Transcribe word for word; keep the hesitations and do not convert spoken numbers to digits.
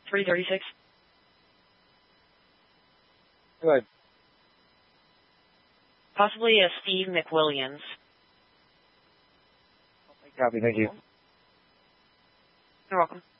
three thirty-six. Go ahead. Possibly a Steve McWilliams. Copy, thank you. You're welcome.